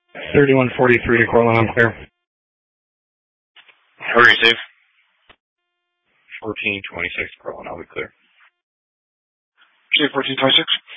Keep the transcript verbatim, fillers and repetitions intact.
thirty-one forty-three to Cortland, I'm clear. Who are you, Steve? fourteen twenty-six, Cortland, I'll be clear. Steve, fourteen twenty-six.